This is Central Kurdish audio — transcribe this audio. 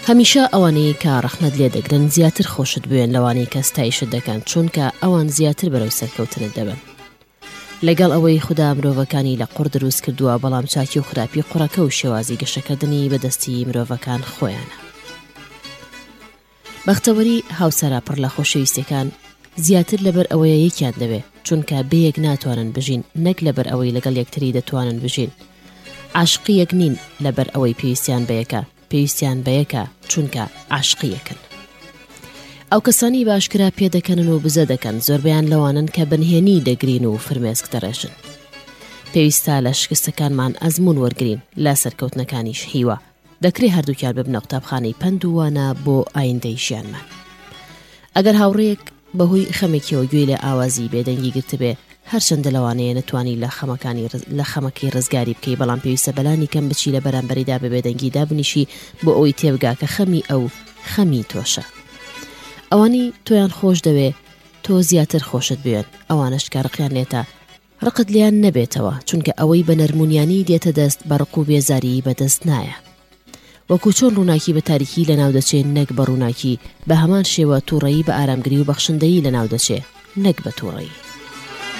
هەمیشە ئەوانەی کە ڕەحمەت لێ دەگرن زیاتر خۆشت بوێن لەوانەی کە ستایشت دەکەن، چونکە ئەوان زیاتر بەرەو سەرکەوتنت دەبن. لەگەڵ ئەوەی خوددا مرۆڤەکانی لە قوڕ دروست کردووە، بەڵام چاکی و خراپی قوڕەکە و شێوازی گەشەکردنی بەدەستی مرۆڤەکان خۆیانە. بەختەوەری هاوسەرە پڕ لە خۆشەویستیەکان زیاتر لەبەر ئەوەیە یەکیان دەوێ، چونکە بەیەک ناتوانن بژین، نەک لەبەر ئەوەی لەگەڵ یەکتری دەتوانن بژین. عاشقی یەک نین لەبەر ئەوەی پێویستیان بەیەکە، پێویستیان بەیەکە چونکە عاشقی یەکن. ئەو کەسانی باشکرا پێدەکەنن و بزە دەکەن، زۆربیان لەوانن کە بنهێنی دەگرین و فرمێسک دەڕێژن. پێویستە لە شکستەکانمان ئەزمون وەرگرین، لە سەرکەوتنەکانیش هیوە. دەکرێت هەردووکیان ببنە قوتابخانەی پەند و وانە بۆ ئایندەی ژیانمان. ئەگەر هاوڕێیەک بەهۆی خەمێکیەوە گوێی لە ئاوازی بێدەنگی گرتبێ، هەرچەندە لەوانەیە نتوانی لە خەمەکەی ڕزگاری بکەی، بەڵام پێویستە بەلانی کەم بچی لە بەرامبەریدا بە بێدەنگیدا بنیشی بۆ ئەوی تێبگا کە خەمی ئەو خەمی تۆشە. ئەوانی تۆیان خۆش دەوێ تۆ زیاتر خۆشت بوێن، ئەوانش کە ڕقیان لێتە ڕقت لیان نەبێتەوە، چونکە ئەوەی بە نەرمونیانی دێتە دەست بە ڕق و بێزاری بەدەست نایە. وەکو چۆن ڕووناکی بە تاریکی لەناو دەچێت نەک بە ڕووناکی، بە هەمان شێوە تووڕەیی بە ئارامگری و بەخشندەیی لەناو دەچێت نەک بە تووڕەیی.